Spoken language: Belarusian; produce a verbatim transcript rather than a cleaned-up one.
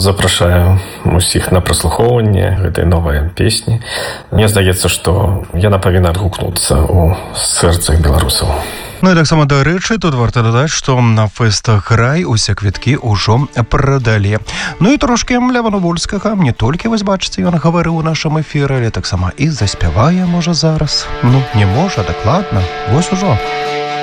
запрашаю усіх на праслухоўванне гэтай новай песні. Мне здаецца, што яна павінна адгукнуцца ў сэрцах беларусаў. Ну і таксама, дарэчы, тут варта дадаць, што на фэстах «Грай» усе квіткі ўжо прадалі. Ну і трошкі Лявану Вольскага, не толькі, вось бачыце, ён гаварыў у нашым эфіры, але таксама і заспявае, можа, зараз. Ну, не можа, дакладна, вось ужо.